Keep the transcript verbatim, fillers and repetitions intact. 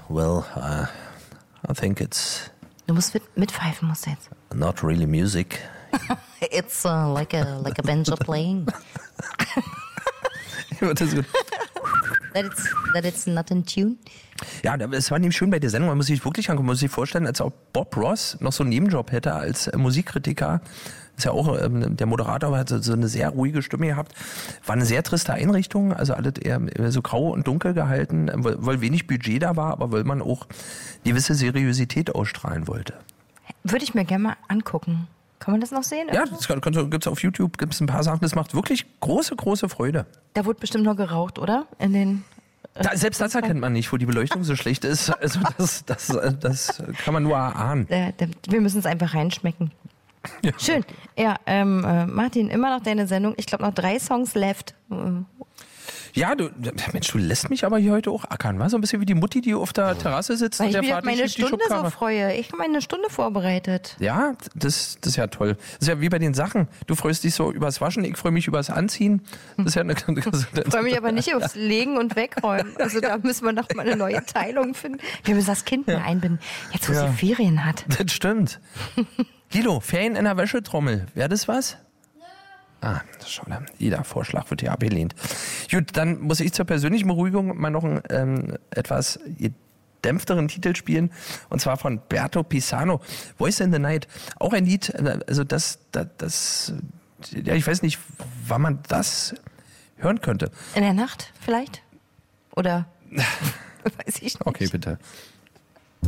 well, uh, I think it's... Du musst mit, mitpfeifen, musst du jetzt. Not really music. It's uh, like a like a banjo playing. Das ist gut. That it's, that it's not in tune. Ja, es war nämlich schön bei der Sendung, man muss sich wirklich angucken, man muss sich vorstellen, als ob Bob Ross noch so einen Nebenjob hätte als äh, Musikkritiker. Ist ja auch ähm, der Moderator, hat so, so eine sehr ruhige Stimme gehabt. War eine sehr triste Einrichtung, also alles eher, eher so grau und dunkel gehalten, weil, weil wenig Budget da war, aber weil man auch gewisse Seriosität ausstrahlen wollte. Würde ich mir gerne mal angucken. Kann man das noch sehen? Ja, das gibt es auf YouTube, gibt es ein paar Sachen, das macht wirklich große, große Freude. Da wurde bestimmt noch geraucht, oder? In den... Da, selbst das erkennt man nicht, wo die Beleuchtung so schlecht ist. Also das, das, das kann man nur erahnen. Äh, wir müssen es einfach reinschmecken. Ja. Schön. Ja, ähm, äh, Martin, immer noch deine Sendung. Ich glaube, noch drei Songs left. Ja, du, Mensch, du lässt mich aber hier heute auch ackern, wa? So ein bisschen wie die Mutti, die auf der Terrasse sitzt. Weil und ich der mich auf Vater meine schiebt die Stunde so Schubkarre. freue. Ich habe meine Stunde vorbereitet. Ja, das, das ist ja toll. Das ist ja wie bei den Sachen. Du freust dich so übers Waschen, ich freue mich übers Anziehen. Das ist ja eine, ich freue mich aber nicht aufs Legen und Wegräumen. Also da müssen wir noch mal eine neue Teilung finden. Wir müssen das Kind mehr einbinden, jetzt wo Ja. sie Ferien hat. Das stimmt. Guido, Ferien in der Wäschetrommel. Wäre das was? Ah, schau da. Jeder Vorschlag wird hier abgelehnt. Gut, dann muss ich zur persönlichen Beruhigung mal noch einen ähm, etwas gedämpfteren Titel spielen. Und zwar von Berto Pisano. Voice in the Night. Auch ein Lied, also das, das, das ja, ich weiß nicht, wann man das hören könnte. In der Nacht vielleicht? Oder weiß ich nicht. Okay, bitte.